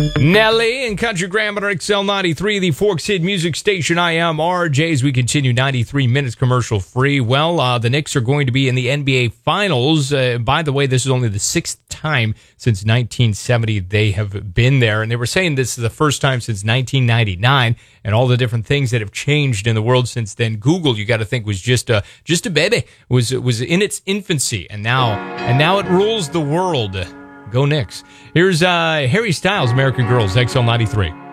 Nelly and Country Grammar XL93, the Forks Hit Music Station. I am RJ as we continue 93 minutes commercial free. Well, the Knicks are going to be in the NBA Finals. By the way, this is only the sixth time since 1970 they have been there. And they were saying this is the first time since 1999, and all the different things that have changed in the world since then. Google, you got to think, was just a baby, was in its infancy, and now it rules the world. Go Knicks. Here's Harry Styles, American Girls, XL93.